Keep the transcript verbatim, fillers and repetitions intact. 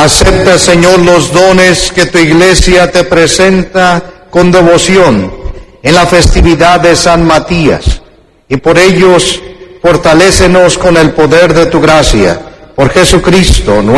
Acepta, Señor, los dones que tu Iglesia te presenta con devoción en la festividad de San Matías, y por ellos fortalécenos con el poder de tu gracia, por Jesucristo,